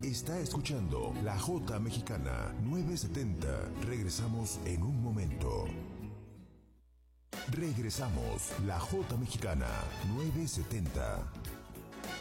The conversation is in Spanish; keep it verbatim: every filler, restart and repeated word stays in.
Está escuchando La Jota Mexicana nueve setenta. Regresamos en un momento. Regresamos. La Jota Mexicana nueve setenta.